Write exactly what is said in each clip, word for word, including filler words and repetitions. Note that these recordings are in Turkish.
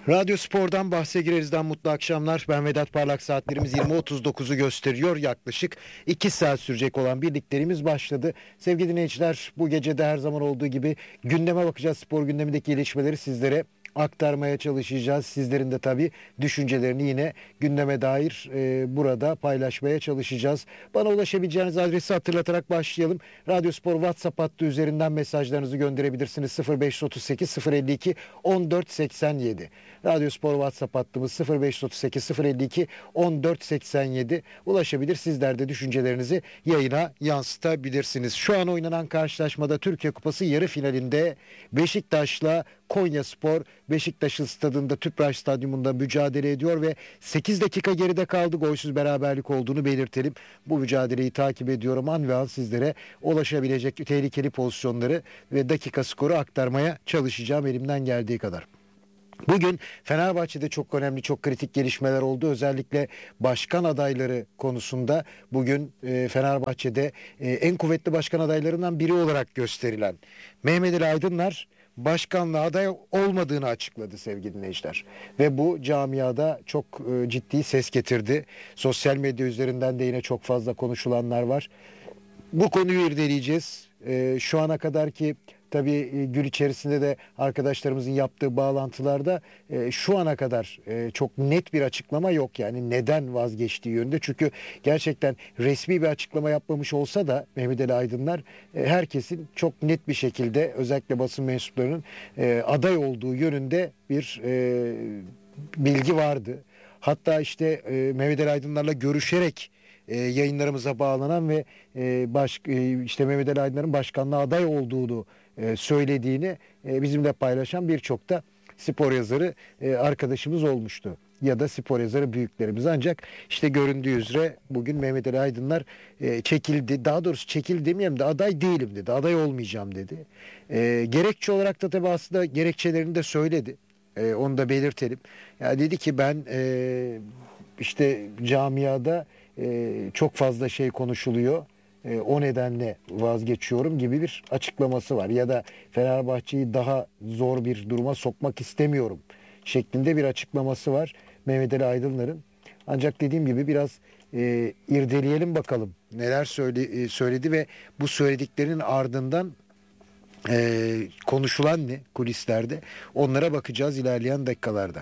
Radyo Spor'dan bahse girerizden mutlu akşamlar. Ben Vedat Parlak, saatlerimiz yirmi otuz dokuzu gösteriyor. Yaklaşık iki saat sürecek olan birliklerimiz başladı. Sevgili dinleyiciler, bu gece de her zaman olduğu gibi gündeme bakacağız. Spor gündemindeki gelişmeleri sizlere aktarmaya çalışacağız. Sizlerin de tabii düşüncelerini yine gündeme dair e, burada paylaşmaya çalışacağız. Bana ulaşabileceğiniz adresi hatırlatarak başlayalım. Radyo Spor WhatsApp hattı üzerinden mesajlarınızı gönderebilirsiniz. sıfır beş otuz sekiz sıfır elli iki on dört seksen yedi. Radyo Spor WhatsApp hattımız sıfır beş otuz sekiz sıfır elli iki on dört seksen yedi. Ulaşabilir, sizler de düşüncelerinizi yayına yansıtabilirsiniz. Şu an oynanan karşılaşmada Türkiye Kupası yarı finalinde Beşiktaş'la Konyaspor Beşiktaş'ın stadında, Tüpraş Stadyumunda mücadele ediyor ve sekiz dakika geride kaldı. Golsüz beraberlik olduğunu belirtelim. Bu mücadeleyi takip ediyorum. An ve an sizlere ulaşabilecek tehlikeli pozisyonları ve dakika skoru aktarmaya çalışacağım elimden geldiği kadar. Bugün Fenerbahçe'de çok önemli, çok kritik gelişmeler oldu. Özellikle başkan adayları konusunda bugün e, Fenerbahçe'de e, en kuvvetli başkan adaylarından biri olarak gösterilen Mehmet Ali Aydınlar başkanlığa aday olmadığını açıkladı sevgili dinleyiciler. Ve bu camiada çok e, ciddi ses getirdi. Sosyal medya üzerinden de yine çok fazla konuşulanlar var. Bu konuyu irdeleyeceğiz. E, şu ana kadar ki tabii e, gün içerisinde de arkadaşlarımızın yaptığı bağlantılarda e, şu ana kadar e, çok net bir açıklama yok. Yani neden vazgeçtiği yönünde. Çünkü gerçekten resmi bir açıklama yapmamış olsa da Mehmet Ali Aydınlar e, herkesin çok net bir şekilde, özellikle basın mensuplarının e, aday olduğu yönünde bir e, bilgi vardı. Hatta işte e, Mehmet Ali Aydınlar'la görüşerek E, yayınlarımıza bağlanan ve e, baş, e, işte Mehmet Ali Aydınlar'ın başkanlığa aday olduğunu e, söylediğini e, bizimle paylaşan birçok da spor yazarı e, arkadaşımız olmuştu. Ya da spor yazarı büyüklerimiz. Ancak işte göründüğü üzere bugün Mehmet Ali Aydınlar e, çekildi. Daha doğrusu çekildi demeyeyim de aday değilim dedi. Aday olmayacağım dedi. E, gerekçe olarak da tabii aslında gerekçelerini de söyledi. E, onu da belirtelim. Ya dedi ki ben e, işte camiada Ee, çok fazla şey konuşuluyor. Ee, o nedenle vazgeçiyorum gibi bir açıklaması var. Ya da Fenerbahçe'yi daha zor bir duruma sokmak istemiyorum şeklinde bir açıklaması var Mehmet Ali Aydınlar'ın. Ancak dediğim gibi biraz e, irdeleyelim bakalım neler söyle, e, söyledi ve bu söylediklerinin ardından e, konuşulan ne kulislerde, onlara bakacağız ilerleyen dakikalarda.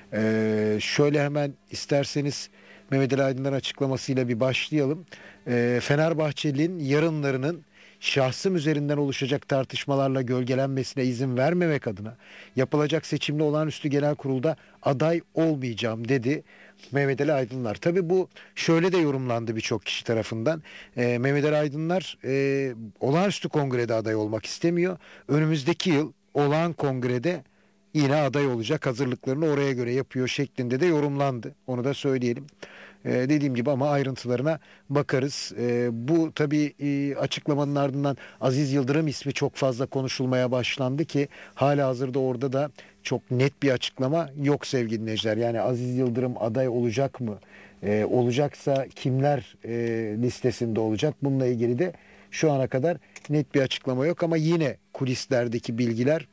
E, şöyle hemen isterseniz Mehmet Ali Aydınlar açıklamasıyla bir başlayalım. E, Fenerbahçeli'nin yarınlarının şahsım üzerinden oluşacak tartışmalarla gölgelenmesine izin vermemek adına yapılacak seçimli olağanüstü genel kurulda aday olmayacağım dedi Mehmet Ali Aydınlar. Tabii bu şöyle de yorumlandı birçok kişi tarafından. E, Mehmet Ali Aydınlar e, olağanüstü kongrede aday olmak istemiyor. Önümüzdeki yıl olağan kongrede yine aday olacak, hazırlıklarını oraya göre yapıyor şeklinde de yorumlandı. Onu da söyleyelim. Ee, dediğim gibi ama ayrıntılarına bakarız. Ee, bu tabii e, açıklamanın ardından Aziz Yıldırım ismi çok fazla konuşulmaya başlandı ki hala hazırda orada da çok net bir açıklama yok sevgili dinleyiciler. Yani Aziz Yıldırım aday olacak mı? Ee, olacaksa kimler e, listesinde olacak? Bununla ilgili de şu ana kadar net bir açıklama yok ama yine kulislerdeki bilgiler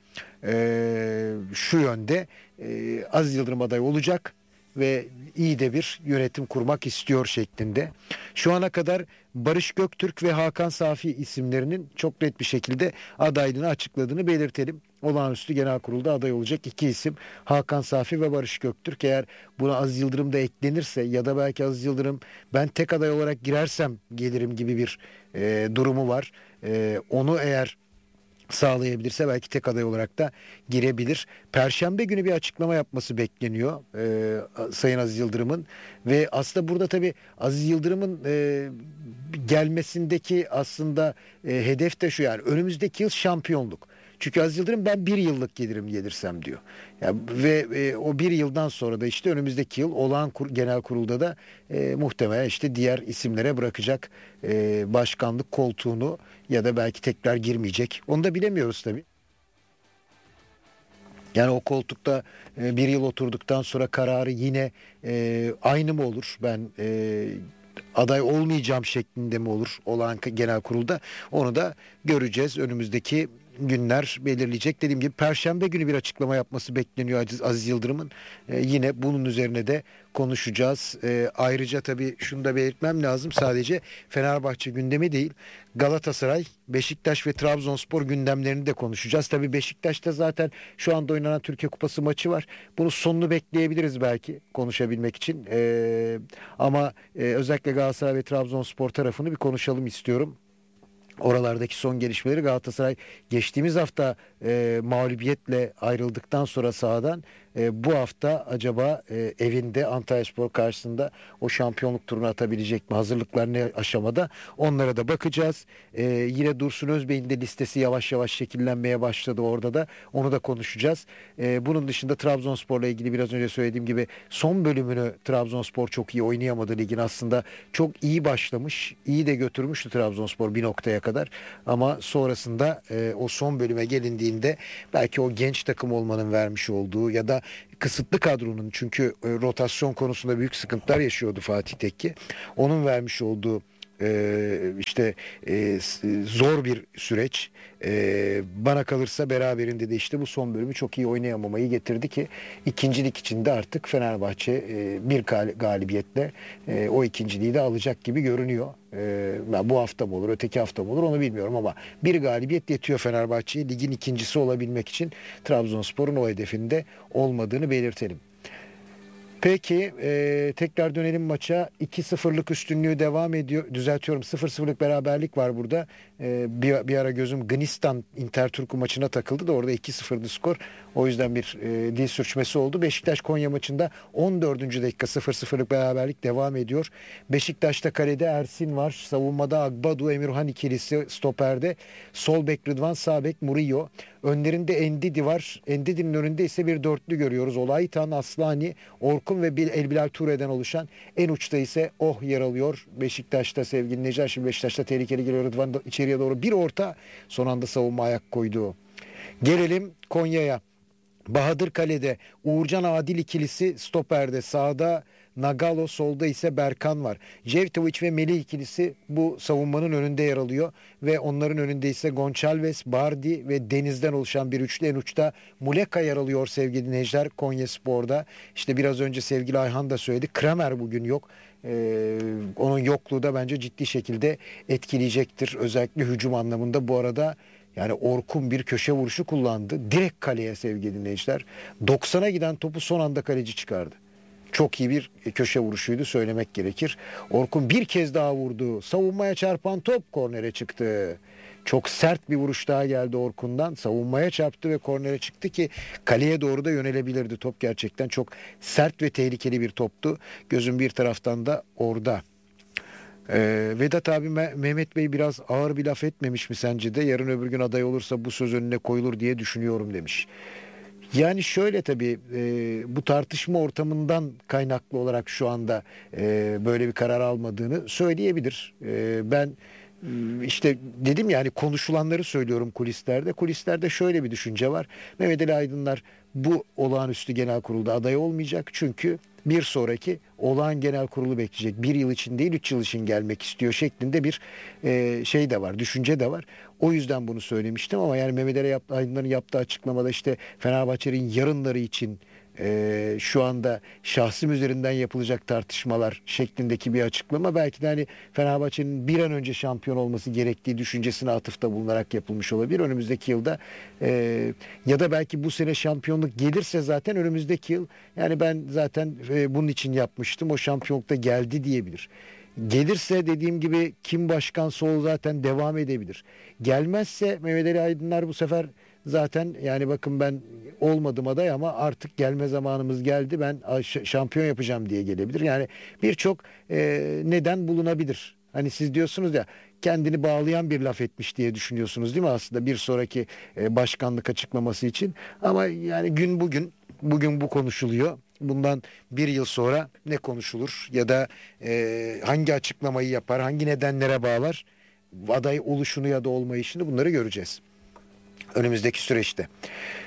e, şu yönde: e, Aziz Yıldırım aday olacak ve iyi de bir yönetim kurmak istiyor şeklinde. Şu ana kadar Barış Göktürk ve Hakan Safi isimlerinin çok net bir şekilde adaylığını açıkladığını belirtelim. Olağanüstü genel kurulda aday olacak iki isim Hakan Safi ve Barış Göktürk. Eğer buna Aziz Yıldırım da eklenirse ya da belki Aziz Yıldırım ben tek aday olarak girersem gelirim gibi bir e, durumu var. E, onu eğer sağlayabilirse belki tek aday olarak da girebilir. Perşembe günü bir açıklama yapması bekleniyor e, Sayın Aziz Yıldırım'ın ve aslında burada tabii Aziz Yıldırım'ın e, gelmesindeki aslında e, hedef de şu: yani önümüzdeki yıl şampiyonluk. Çünkü Aziz Yıldırım ben bir yıllık gelirim gelirsem diyor. Yani ve e, o bir yıldan sonra da işte önümüzdeki yıl olağan kur, genel kurulda da e, muhtemelen işte diğer isimlere bırakacak e, başkanlık koltuğunu ya da belki tekrar girmeyecek. Onu da bilemiyoruz tabii. Yani o koltukta e, bir yıl oturduktan sonra kararı yine e, aynı mı olur? Ben e, aday olmayacağım şeklinde mi olur olağan genel kurulda? Onu da göreceğiz önümüzdeki günler belirleyecek. Dediğim gibi Perşembe günü bir açıklama yapması bekleniyor Aziz, Aziz Yıldırım'ın. E, yine bunun üzerine de konuşacağız. E, ayrıca tabii şunu da belirtmem lazım. Sadece Fenerbahçe gündemi değil, Galatasaray, Beşiktaş ve Trabzonspor gündemlerini de konuşacağız. Tabii Beşiktaş'ta zaten şu anda oynanan Türkiye Kupası maçı var. Bunun sonunu bekleyebiliriz belki konuşabilmek için. E, ama e, özellikle Galatasaray ve Trabzonspor tarafını bir konuşalım istiyorum. Oralardaki son gelişmeleri, Galatasaray geçtiğimiz hafta e, mağlubiyetle ayrıldıktan sonra sahadan e, bu hafta acaba e, evinde Antalyaspor karşısında o şampiyonluk turunu atabilecek mi? Hazırlıklar ne aşamada? Onlara da bakacağız. E, yine Dursun Özbey'in de listesi yavaş yavaş şekillenmeye başladı orada da. Onu da konuşacağız. E, bunun dışında Trabzonspor'la ilgili biraz önce söylediğim gibi son bölümünü Trabzonspor çok iyi oynayamadı ligin. Aslında çok iyi başlamış, iyi de götürmüştü Trabzonspor bir noktaya kadar. Ama sonrasında e, o son bölüme gelindiğinde belki o genç takım olmanın vermiş olduğu ya da kısıtlı kadronun, çünkü e, rotasyon konusunda büyük sıkıntılar yaşıyordu Fatih Tekke. Onun vermiş olduğu e, işte e, zor bir süreç. E, bana kalırsa beraberinde de işte bu son bölümü çok iyi oynayamamayı getirdi ki ikincilik içinde artık Fenerbahçe e, bir galibiyetle e, o ikinciliği de alacak gibi görünüyor. E, bu hafta mı olur, öteki hafta mı olur onu bilmiyorum ama bir galibiyet yetiyor Fenerbahçe'ye ligin ikincisi olabilmek için. Trabzonspor'un o hedefinde olmadığını belirtelim. Peki e, tekrar dönelim maça. iki sıfırlık üstünlüğü devam ediyor. Düzeltiyorum, sıfır sıfırlık beraberlik var burada. E, bir, bir ara gözüm Gnistan Interturku maçına takıldı da orada iki sıfırdı skor. O yüzden bir e, dil sürçmesi oldu. Beşiktaş Konya maçında on dördüncü dakika sıfır sıfırlık beraberlik devam ediyor. Beşiktaş'ta kalede Ersin var. Savunmada Agbadu, Emirhan ikilisi stoperde. Sol bek Rıdvan, sağ bek Murillo. Önlerinde Endidi var. Endidi'nin önünde ise bir dörtlü görüyoruz. Olaytan, Aslani, Orkun ve Elbilal Ture'den oluşan, en uçta ise Oh yer alıyor. Beşiktaş'ta sevgili dinleyiciler, şimdi Beşiktaş'ta tehlikeli geliyor. Rıdvan da içeriye doğru bir orta, son anda savunma ayak koydu. Gelelim Konya'ya. Bahadır kalede, Uğurcan Adil ikilisi stoperde, sağda Nagalo, solda ise Berkan var. Jevtovic ve Melih ikilisi bu savunmanın önünde yer alıyor ve onların önünde ise Gonçalves, Bardi ve Deniz'den oluşan bir üçlü. En uçta Muleka yer alıyor sevgili dinleyiciler Konyaspor'da. İşte biraz önce sevgili Ayhan da söyledi, Kramer bugün yok. Ee, onun yokluğu da bence ciddi şekilde etkileyecektir. Özellikle hücum anlamında. Bu arada yani Orkun bir köşe vuruşu kullandı. Direkt kaleye sevgili dinleyiciler. doksana giden topu son anda kaleci çıkardı. Çok iyi bir köşe vuruşuydu, söylemek gerekir. Orkun bir kez daha vurdu. Savunmaya çarpan top kornere çıktı. Çok sert bir vuruş daha geldi Orkun'dan. Savunmaya çarptı ve kornere çıktı ki kaleye doğru da yönelebilirdi. Top gerçekten çok sert ve tehlikeli bir toptu. Gözün bir taraftan da orada. Ee, Vedat abi, Mehmet Bey biraz ağır bir laf etmemiş mi sence de? Yarın öbür gün aday olursa bu söz önüne koyulur diye düşünüyorum demiş. Yani şöyle tabii e, bu tartışma ortamından kaynaklı olarak şu anda e, böyle bir karar almadığını söyleyebilir. E, ben işte dedim yani konuşulanları söylüyorum kulislerde. Kulislerde şöyle bir düşünce var. Mehmet Ali Aydınlar bu olağanüstü genel kurulda aday olmayacak. Çünkü bir sonraki olağan genel kurulu bekleyecek. Bir yıl için değil, üç yıl için gelmek istiyor şeklinde bir e, şey de var, düşünce de var. O yüzden bunu söylemiştim ama yani Mehmet Ali Aydınlar'ın yaptığı açıklamada işte Fenerbahçe'nin yarınları için e, şu anda şahsım üzerinden yapılacak tartışmalar şeklindeki bir açıklama belki de hani Fenerbahçe'nin bir an önce şampiyon olması gerektiği düşüncesine atıfta bulunarak yapılmış olabilir. Önümüzdeki yılda e, ya da belki bu sene şampiyonluk gelirse zaten önümüzdeki yıl, yani ben zaten e, bunun için yapmıştım, o şampiyonlukta geldi diyebilir. Gelirse dediğim gibi kim başkansa o zaten devam edebilir. Gelmezse Mehmet Ali Aydınlar bu sefer zaten yani bakın ben olmadım aday ama artık gelme zamanımız geldi, ben şampiyon yapacağım diye gelebilir. Yani birçok e, neden bulunabilir. Hani siz diyorsunuz ya, kendini bağlayan bir laf etmiş diye düşünüyorsunuz değil mi aslında bir sonraki e, başkanlık açıklaması için. Ama yani gün bugün, bugün bu konuşuluyor. Bundan bir yıl sonra ne konuşulur ya da e, hangi açıklamayı yapar, hangi nedenlere bağlar aday oluşunu ya da olmayışını, bunları göreceğiz önümüzdeki süreçte.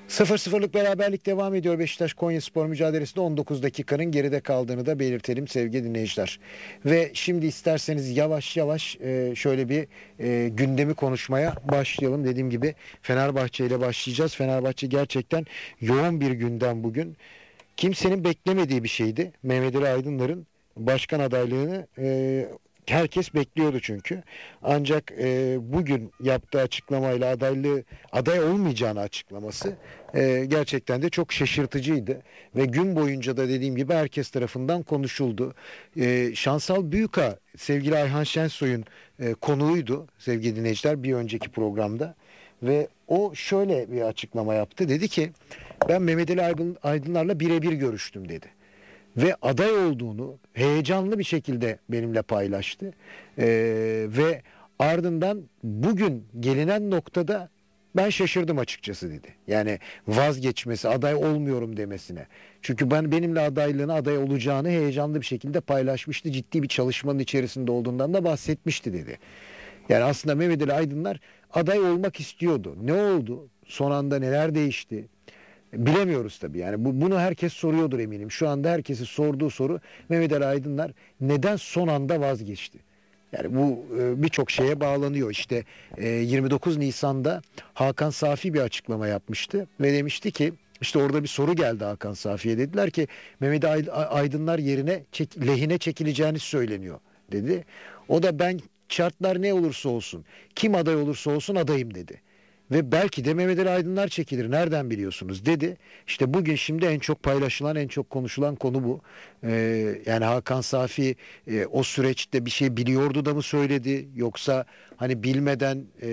sıfır sıfırlık beraberlik devam ediyor. Beşiktaş Konyaspor mücadelesinde on dokuz dakikanın geride kaldığını da belirtelim sevgili dinleyiciler. Ve şimdi isterseniz yavaş yavaş e, şöyle bir e, gündemi konuşmaya başlayalım. Dediğim gibi Fenerbahçe ile başlayacağız. Fenerbahçe gerçekten yoğun bir gündem bugün. Kimsenin beklemediği bir şeydi. Mehmet Ali Aydınlar'ın başkan adaylığını e, herkes bekliyordu çünkü. Ancak e, bugün yaptığı açıklamayla adaylığı aday olmayacağını açıklaması e, gerçekten de çok şaşırtıcıydı. Ve gün boyunca da dediğim gibi herkes tarafından konuşuldu. E, Şansal Büyüka sevgili Ayhan Şensoy'un e, konuğuydu sevgili dinleyiciler bir önceki programda. Ve o şöyle bir açıklama yaptı. Dedi ki ben Mehmet Ali Aydınlar'la birebir görüştüm dedi. Ve aday olduğunu heyecanlı bir şekilde benimle paylaştı. Ee, ve ardından bugün gelinen noktada ben şaşırdım açıkçası dedi. Yani vazgeçmesi, aday olmuyorum demesine. Çünkü ben benimle adaylığına aday olacağını heyecanlı bir şekilde paylaşmıştı. Ciddi bir çalışmanın içerisinde olduğundan da bahsetmişti dedi. Yani aslında Mehmet Ali Aydınlar aday olmak istiyordu. Ne oldu? Son anda neler değişti? Bilemiyoruz tabii yani bu, bunu herkes soruyordur eminim. Şu anda herkesin sorduğu soru Mehmet Ali Aydınlar neden son anda vazgeçti? Yani bu e, birçok şeye bağlanıyor. İşte e, yirmi dokuz Nisan'da Hakan Safi bir açıklama yapmıştı ve demişti ki işte orada bir soru geldi Hakan Safi'ye, dediler ki Mehmet Aydınlar yerine çek, lehine çekileceğini söyleniyor dedi. O da ben şartlar ne olursa olsun, kim aday olursa olsun adayım dedi. Ve belki de Mehmet Ali Aydınlar çekilir. Nereden biliyorsunuz dedi. İşte bugün şimdi en çok paylaşılan, en çok konuşulan konu bu. Ee, yani Hakan Safi e, o süreçte bir şey biliyordu da mı söyledi? Yoksa hani bilmeden e,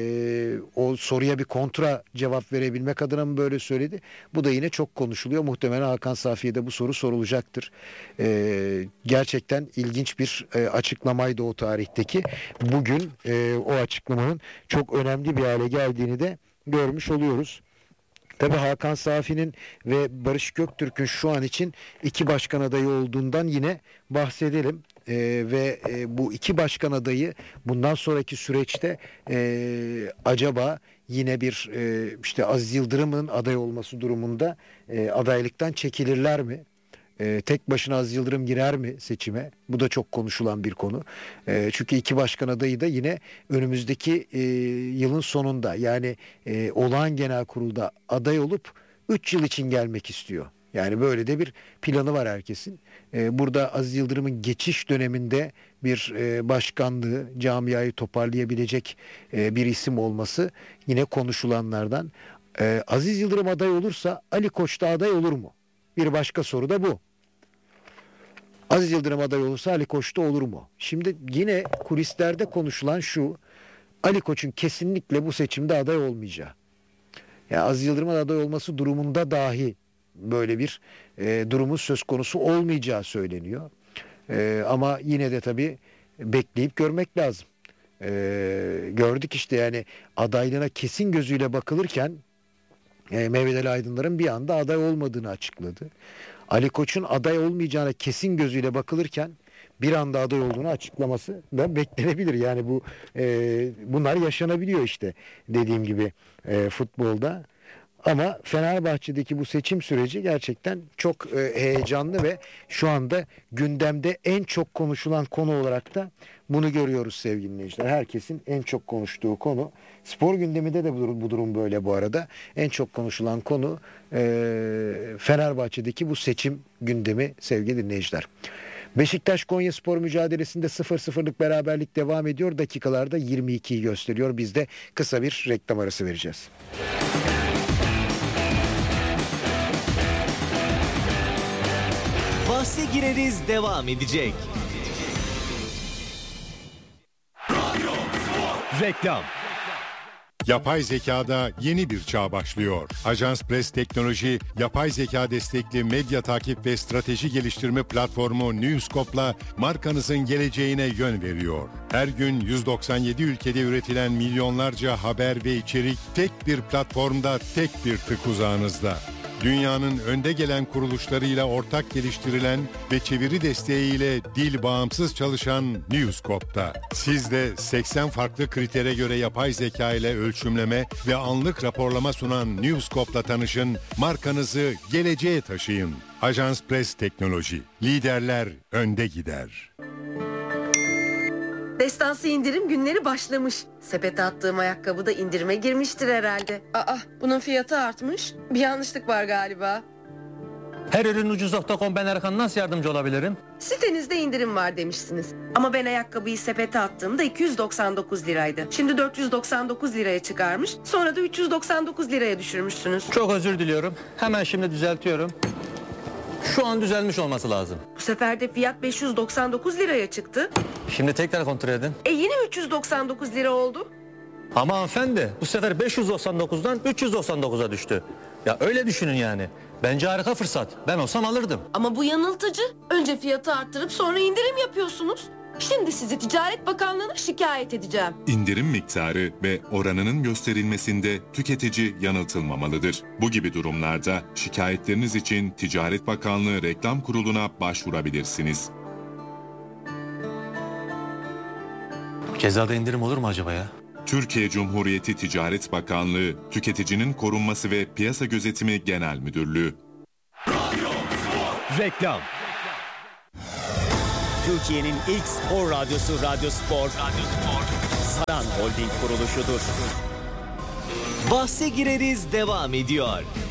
o soruya bir kontra cevap verebilmek adına mı böyle söyledi? Bu da yine çok konuşuluyor. Muhtemelen Hakan Safi'ye de bu soru sorulacaktır. Ee, gerçekten ilginç bir e, açıklamaydı o tarihteki. Bugün e, o açıklamanın çok önemli bir hale geldiğini de görmüş oluyoruz. Tabii Hakan Safi'nin ve Barış Göktürk'ün şu an için iki başkan adayı olduğundan yine bahsedelim. Ee, ve e, bu iki başkan adayı bundan sonraki süreçte e, acaba yine bir e, işte Aziz Yıldırım'ın aday olması durumunda e, adaylıktan çekilirler mi? Ee, tek başına Aziz Yıldırım girer mi seçime? Bu da çok konuşulan bir konu. Ee, çünkü iki başkan adayı da yine önümüzdeki e, yılın sonunda yani e, olağan genel kurulda aday olup üç yıl için gelmek istiyor. Yani böyle de bir planı var herkesin. Ee, burada Aziz Yıldırım'ın geçiş döneminde bir e, başkanlığı, camiayı toparlayabilecek e, bir isim olması yine konuşulanlardan. Ee, Aziz Yıldırım aday olursa Ali Koç da aday olur mu? Bir başka soru da bu. Aziz Yıldırım aday olursa Ali Koç da olur mu? Şimdi yine kulislerde konuşulan şu: Ali Koç'un kesinlikle bu seçimde aday olmayacağı. Yani Aziz Yıldırım'ın aday olması durumunda dahi böyle bir e, durumun söz konusu olmayacağı söyleniyor. E, ama yine de tabii bekleyip görmek lazım. E, gördük işte yani adaylığına kesin gözüyle bakılırken e, Mehmet Ali Aydınlar'ın bir anda aday olmadığını açıkladı. Ali Koç'un aday olmayacağına kesin gözüyle bakılırken bir anda aday olduğunu açıklaması da beklenebilir. Yani bu e, bunlar yaşanabiliyor işte dediğim gibi e, futbolda. Ama Fenerbahçe'deki bu seçim süreci gerçekten çok e, heyecanlı ve şu anda gündemde en çok konuşulan konu olarak da bunu görüyoruz sevgili dinleyiciler. Herkesin en çok konuştuğu konu. Spor gündeminde de bu durum, bu durum böyle bu arada. En çok konuşulan konu e, Fenerbahçe'deki bu seçim gündemi sevgili dinleyiciler. Beşiktaş Konyaspor mücadelesinde sıfır sıfırlık beraberlik devam ediyor. Dakikalarda yirmi ikiyi gösteriyor. Biz de kısa bir reklam arası vereceğiz. Bahse gireriz devam edecek. Reklam. Yapay zekada yeni bir çağ başlıyor. Ajans Press Teknoloji, yapay zeka destekli medya takip ve strateji geliştirme platformu Newscope'la markanızın geleceğine yön veriyor. Her gün yüz doksan yedi ülkede üretilen milyonlarca haber ve içerik tek bir platformda, tek bir tık uzağınızda. Dünyanın önde gelen kuruluşlarıyla ortak geliştirilen ve çeviri desteğiyle dil bağımsız çalışan Newscope'da. Siz de seksen farklı kritere göre yapay zeka ile ölçümleme ve anlık raporlama sunan Newscope'la tanışın, markanızı geleceğe taşıyın. Ajans Press Teknoloji. Liderler önde gider. Destansı indirim günleri başlamış. Sepete attığım ayakkabı da indirime girmiştir herhalde. Aa, bunun fiyatı artmış. Bir yanlışlık var galiba. Her ürün ucuz nokta com, ben Erkan, nasıl yardımcı olabilirim? Sitenizde indirim var demişsiniz. Ama ben ayakkabıyı sepete attığımda iki yüz doksan dokuz liraydı. Şimdi dört yüz doksan dokuz liraya çıkarmış. Sonra da üç yüz doksan dokuz liraya düşürmüşsünüz. Çok özür diliyorum. Hemen şimdi düzeltiyorum. Şu an düzelmiş olması lazım. Bu sefer de fiyat beş yüz doksan dokuz liraya çıktı. Şimdi tekrar kontrol edin. E yine üç yüz doksan dokuz lira oldu. Ama hanımefendi, bu sefer beş yüz doksan dokuzdan üç yüz doksan dokuza düştü. Ya öyle düşünün yani. Bence harika fırsat. Ben olsam alırdım. Ama bu yanıltıcı. Önce fiyatı arttırıp sonra indirim yapıyorsunuz. Şimdi sizi Ticaret Bakanlığı'na şikayet edeceğim. İndirim miktarı ve oranının gösterilmesinde tüketici yanıltılmamalıdır. Bu gibi durumlarda şikayetleriniz için Ticaret Bakanlığı Reklam Kurulu'na başvurabilirsiniz. Cezada indirim olur mu acaba ya? Türkiye Cumhuriyeti Ticaret Bakanlığı, Tüketicinin Korunması ve Piyasa Gözetimi Genel Müdürlüğü. Reklam. Türkiye'nin ilk spor radyosu Radyo Spor. Radyo Spor. Saran Holding kuruluşudur. Bahse gireriz devam ediyor.